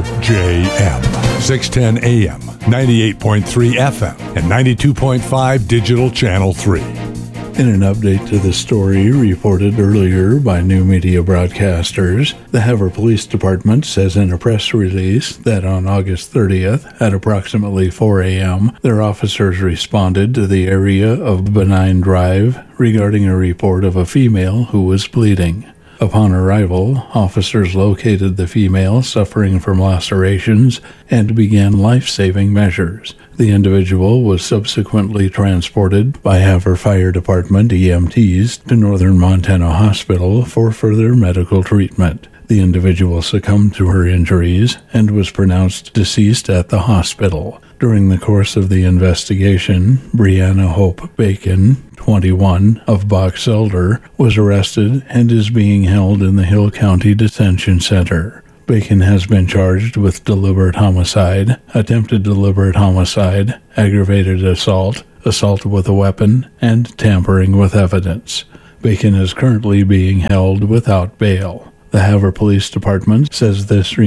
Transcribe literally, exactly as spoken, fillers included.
J M, six ten A M, ninety-eight point three F M, and ninety-two point five Digital Channel three. In an update to the story reported earlier by new media broadcasters, the Havre Police Department says in a press release that on August thirtieth, at approximately four a.m., their officers responded to the area of Benign Drive regarding a report of a female who was bleeding. Upon arrival, officers located the female suffering from lacerations and began life-saving measures. The individual was subsequently transported by Havre Fire Department E M Ts to Northern Montana Hospital for further medical treatment. The individual succumbed to her injuries and was pronounced deceased at the hospital. During the course of the investigation, Brianna Hope Bacon, twenty-one, of Box Elder, was arrested and is being held in the Hill County Detention Center. Bacon has been charged with deliberate homicide, attempted deliberate homicide, aggravated assault, assault with a weapon, and tampering with evidence. Bacon is currently being held without bail. The Havre Police Department says this